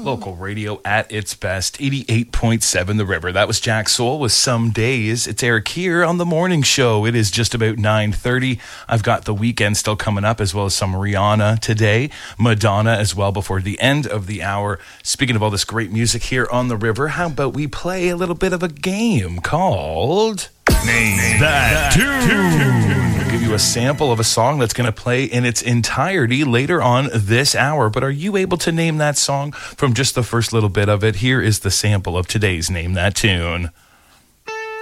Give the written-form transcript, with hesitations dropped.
Local radio at its best, 88.7 The River. That was Jack Soul with Some Days. It's Eric here on the morning show. It is just about 9:30. I've got The Weeknd still coming up, as well as some Rihanna today. Madonna as well before the end of the hour. Speaking of all this great music here on the river, how about we play a little bit of a game called Name That Tune. We'll give you a sample of a song that's going to play in its entirety later on this hour. But are you able to name that song from just the first little bit of it? Here is the sample of today's Name That Tune.